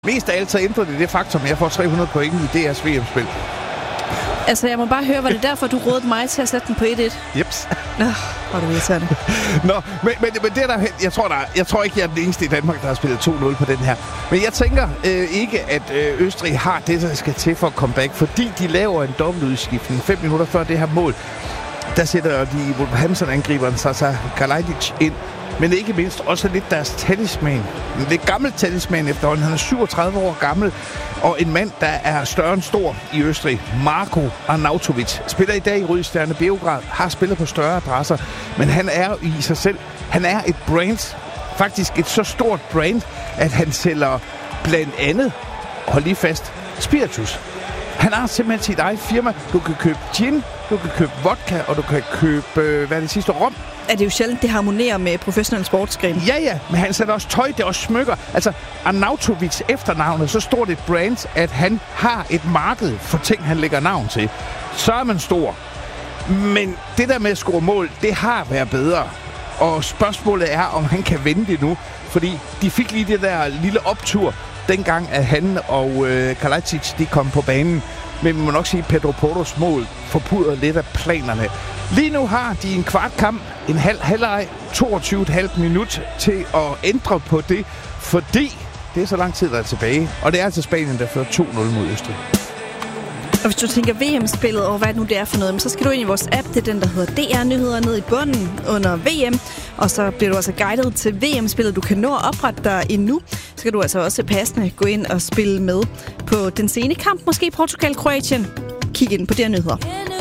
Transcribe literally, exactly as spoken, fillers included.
Mest af alt så ændrer det det faktum, at jeg får tre hundrede point i D R's V M-spil. Altså, jeg må bare høre, var det derfor, du rådede mig til at sætte den på et et? Jeps. Nå, hvor er det irriterende. Nå, men, men, men det er der, jeg tror, der, jeg tror ikke, jeg er den eneste i Danmark, der har spillet to nul på den her. Men jeg tænker øh, ikke, at øh, Østrig har det, der skal til for at komme back, fordi de laver en dobbeltudskiftning fem minutter før det her mål. Der sætter de Wolverhampton-angriberen Sasa Kalajdzic ind. Men ikke mindst også lidt deres talisman. En lidt gammel talisman efterhånden. Han er syvogtredive år gammel, og en mand, der er større end stor i Østrig. Marko Arnautovic spiller i dag i Røde Stjerne Beograd, har spillet på større adresser, men han er i sig selv, han er et brand, faktisk et så stort brand, at han sælger blandt andet, hold lige fast, spiritus. Han har simpelthen sit eget firma. Du kan købe gin, du kan købe vodka, og du kan købe, øh, hvad er det sidste, rom. Er det jo sjældent, det harmonerer med professionel sportsgren? Ja, ja, men han sætter også tøj, det er også smykker. Altså, Arnautovic efternavnet, så stort et brand, at han har et marked for ting, han lægger navn til. Så er man stor. Men det der med at score mål, det har været bedre. Og spørgsmålet er, om han kan vende det nu. Fordi de fik lige det der lille optur, dengang at han og øh, Kalajdzic, de kom på banen. Men man må nok sige, at Pedro Porros mål forpudrer lidt af planerne. Lige nu har de en kvart kamp, en halv halvleg, toogtyve komma fem minut til at ændre på det, fordi det er så lang tid, der er tilbage. Og det er altså Spanien, der fører to nul mod Østrig. Og hvis du tænker V M-spillet og hvad nu det er for noget, så skal du ind i vores app, det er den, der hedder D R-nyheder nede i bunden under V M. Og så bliver du altså guidet til V M-spillet. Du kan nå at oprette dig endnu. Så kan du altså også passende gå ind og spille med på den sene kamp, måske Portugal-Kroatien. Kig ind på D R-nyheder.